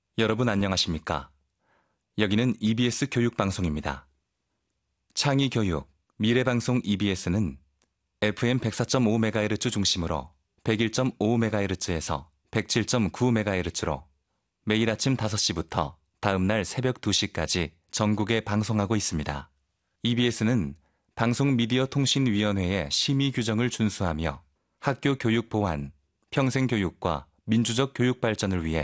여러분 안녕하십니까? 여기는 EBS 교육방송입니다. 창의교육, 미래방송 EBS는 FM 104.5MHz 중심으로 101.5MHz에서 107.9MHz로 매일 아침 5시부터 다음날 새벽 2시까지 전국에 방송하고 있습니다. EBS는 방송미디어통신위원회의 심의 규정을 준수하며 학교 교육 보안, 평생교육과 민주적 교육 발전을 위해